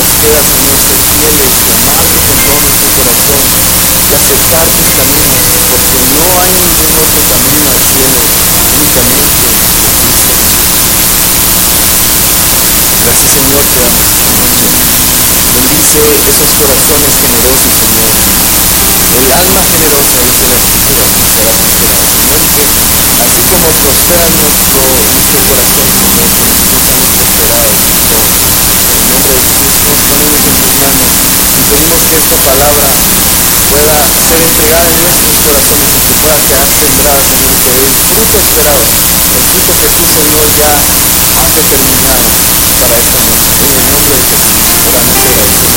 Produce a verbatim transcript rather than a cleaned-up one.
pueda tenerte fieles y amarle con todo tu corazón y aceptarte en camino, porque no hay ningún otro camino al cielo, únicamente Cristo Jesús. Gracias, Señor, por bendice esos corazones generosos, Señor, el alma generosa y que la escritura prospera, prosperar, Señor, y que así como prospera nuestro, nuestro corazón, Señor, que necesitamos prosperar en todo. En el nombre de Jesús te los ponemos en tus manos y pedimos que esta palabra pueda ser entregada en nuestros corazones y que pueda quedar sembrada, Señor, que dé el fruto esperado, el fruto que tú, Señor, ya has determinado para esta noche. En el nombre de Jesús, solamente